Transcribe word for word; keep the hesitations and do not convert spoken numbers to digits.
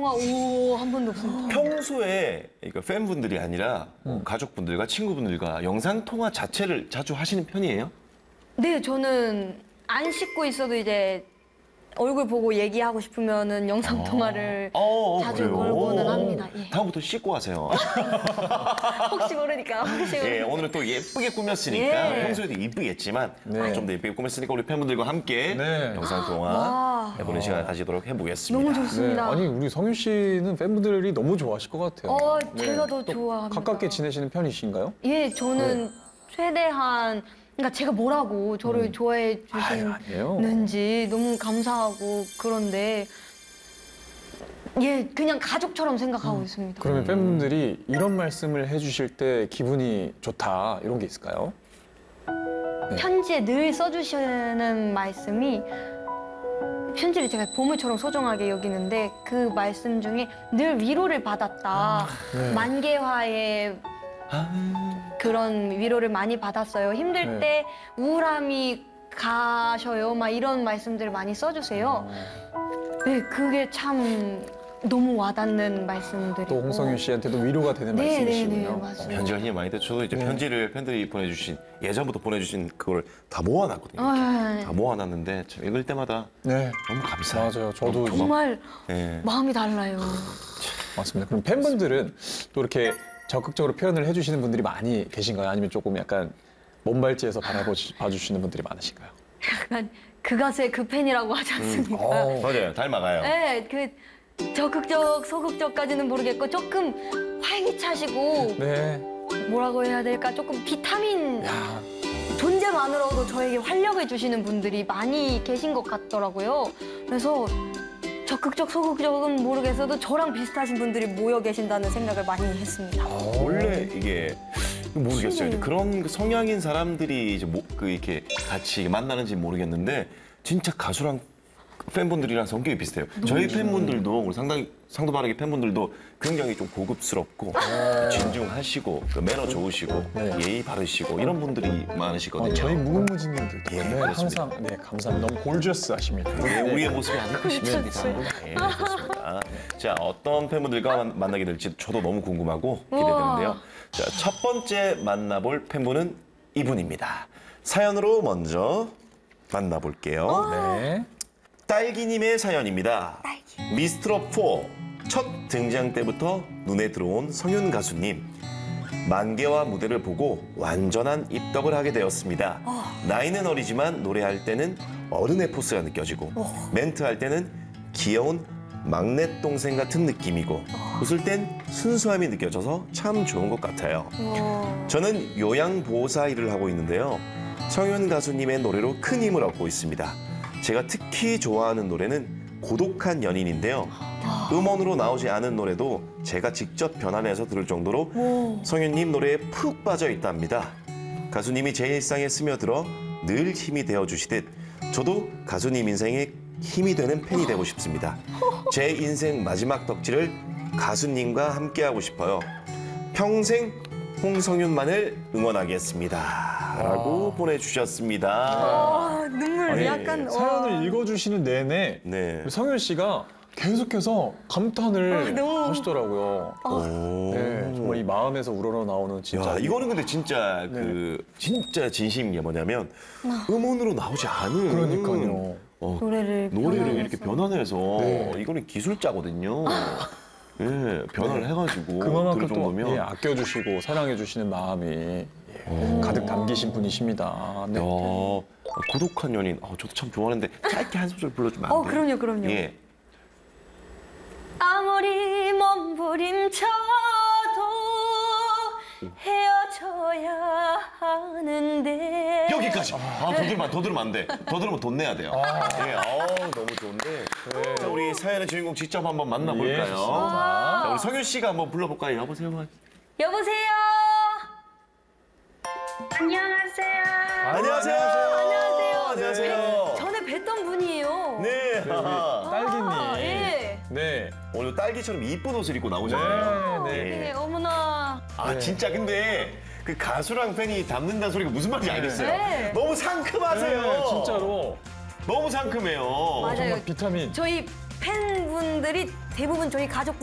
통화 오, 한 번도 없습니다. 평소에 그러니까 팬분들이 아니라 뭐 가족분들과 친구분들과 영상 통화 자체를 자주 하시는 편이에요? 네, 저는 안 씻고 있어도 이제 얼굴 보고 얘기하고 싶으면은 영상 통화를 어, 어, 자주 그래요? 걸고는 합니다. 예. 다음부터 씻고 하세요. 혹시 모르니까 혹시 예, 모르니까. 오늘은 또 예쁘게 꾸몄으니까 예. 평소에도 이쁘겠지만 네. 좀 더 예쁘게 꾸몄으니까 우리 팬분들과 함께 네. 영상 통화 와. 해보는 시간 가지도록 해보겠습니다. 너무 좋습니다. 네. 아니 우리 성윤 씨는 팬분들이 너무 좋아하실 것 같아요. 어, 네. 제가 더 또 좋아합니다. 가깝게 지내시는 편이신가요? 예, 저는 네. 최대한 그러니까 제가 뭐라고 저를 음. 좋아해 아유, 아니에요. 주시는지 너무 감사하고 그런데 예, 그냥 가족처럼 생각하고 있습니다. 그러면 팬분들이 이런 말씀을 해주실 때 기분이 좋다 이런 게 있을까요? 네. 편지에 늘 써주시는 말씀이 편지를 제가 보물처럼 소중하게 여기는데 그 말씀 중에 늘 위로를 받았다. 네. 만개화의 아, 그런 위로를 많이 받았어요. 힘들 네. 때 우울함이 가셔요. 막 이런 말씀들을 많이 써주세요. 네, 그게 참 너무 와닿는 말씀들이고. 또 홍성윤 씨한테도 위로가 되는 네, 네, 네, 말씀이시군요. 맞습니다. 편지가 힘이 많이 돼서 저도 이제 네. 편지를 팬들이 보내주신 예전부터 보내주신 그걸 다 모아놨거든요. 이렇게. 아, 다 모아놨는데 참 읽을 때마다 네, 너무 감사해요. 맞아요. 저도 정말 예. 마음이 달라요. 맞습니다. 그럼 팬분들은 또 이렇게 적극적으로 표현을 해주시는 분들이 많이 계신가요? 아니면 조금 약간 먼발치에서 바라봐주시는 분들이 많으신가요? 약간 그 가수의 그 팬이라고 하지 않습니까? 어. 맞아요. 닮아가요. 네, 그 적극적, 소극적까지는 모르겠고 조금 활기차시고 네. 뭐라고 해야 될까? 조금 비타민 야, 존재만으로도 저에게 활력을 주시는 분들이 많이 계신 것 같더라고요. 그래서 적극적, 소극적은 모르겠어도 저랑 비슷하신 분들이 모여 계신다는 생각을 많이 했습니다. 원래 이게 모르겠어요. 이제 신기해요. 그런 그 성향인 사람들이 이제 뭐, 그 이렇게 같이 만나는지 모르겠는데 진짜 가수랑 팬분들이랑 성격이 비슷해요. 저희 팬분들도 우리 상당히 상도 바르게 팬분들도 굉장히 좀 고급스럽고 진중하시고 그 매너 좋으시고 네. 예의 바르시고 이런 분들이 많으시거든요. 어, 저희 무궁무진님들도 예, 네, 그렇습니다. 항상 네 감사합니다. 너무 골저스 하십니다. 네, 우리의 모습이 아닐 것입니다. 그렇죠. 예, 그렇습니다. 자, 어떤 팬분들과 만- 만나게 될지 저도 너무 궁금하고 기대되는데요. 자, 첫 번째 만나볼 팬분은 이분입니다. 사연으로 먼저 만나볼게요. 네. 딸기님의 사연입니다. 미스트롯 사 첫 등장 때부터 눈에 들어온 성윤 가수님. 만개와 무대를 보고 완전한 입덕을 하게 되었습니다. 나이는 어리지만 노래할 때는 어른의 포스가 느껴지고 멘트할 때는 귀여운 막내 동생 같은 느낌이고 웃을 땐 순수함이 느껴져서 참 좋은 것 같아요. 와. 저는 요양보호사 일을 하고 있는데요. 성윤 가수님의 노래로 큰 힘을 얻고 있습니다. 제가 특히 좋아하는 노래는 고독한 연인인데요. 음원으로 나오지 않은 노래도 제가 직접 변환해서 들을 정도로 오. 성윤님 노래에 푹 빠져 있답니다. 가수님이 제 일상에 스며들어 늘 힘이 되어주시듯 저도 가수님 인생에 힘이 되는 팬이 되고 싶습니다. 제 인생 마지막 덕질을 가수님과 함께하고 싶어요. 평생 홍성윤만을 응원하겠습니다. 라고 보내주셨습니다. 아, 눈물 아니, 약간 사연을 와. 읽어주시는 내내 네. 우리 성윤 씨가 계속해서 감탄을 아, 너무- 하시더라고요. 오. 네, 정말 이 마음에서 우러러 나오는 진짜. 야, 이거는 근데 진짜 네. 그 진짜 진심인 게 뭐냐면 음원으로 나오지 않은 그러니까요. 어, 노래를 노래를 변환해서. 이렇게 변환해서 네. 이거는 기술자거든요. 예, 변화를 해가지고 그만큼 들을 또 정도면 예, 아껴주시고 사랑해주시는 마음이 예, 가득 담기신 분이십니다. 네. 야, 고독한 연인. 아, 저도 참 좋아하는데 짧게 한 소절 불러주면 안 돼요? 어, 그럼요, 그럼요. 예. 아무리 몸부림쳐도 헤어져야 하는데 여기까지. 아, 더 들으면 더 들으면 안 돼. 더 들으면 돈 내야 돼요. 예, 어, 너무 좋은데. 자, 우리 사연의 주인공 직접 한번 만나볼까요? 예, 좋습니다. 자, 우리 성윤 씨가 한번 불러볼까요? 여보세요. 여보세요. 안녕하세요. 안녕하세요. 안녕하세요. 안녕하세요. 전에 뵀던 분이에요. 네. 딸기님. 아, 예. 네. 오늘 딸기처럼 이쁜 옷을 입고 나오잖아요. 네, 네. 네, 어머나. 아, 네. 진짜 근데 그 가수랑 팬이 닮는다는 소리가 무슨 말인지 알겠어요. 네. 너무 상큼하세요. 네, 진짜로 너무 상큼해요. 맞아요. 정말 비타민. 저희 팬분들이 대부분 저희 가족